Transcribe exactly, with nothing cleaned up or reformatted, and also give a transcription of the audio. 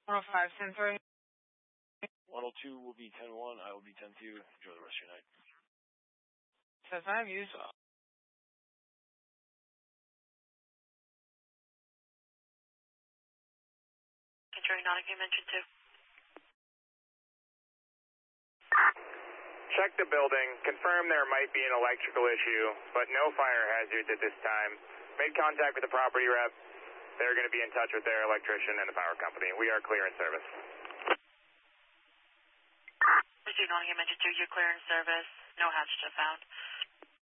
one oh five, ten three. one oh two will be ten one. I will be ten two. Enjoy the rest of your night. ten five, use. Controlling Nottingham, mention two. Check the building. Confirm there might be an electrical issue, but no fire hazards at this time. Made contact with the property rep. They're going to be in touch with their electrician and the power company. We are clear in service. Receive Nottingham, mention two. You're clear in service. No hatchet found.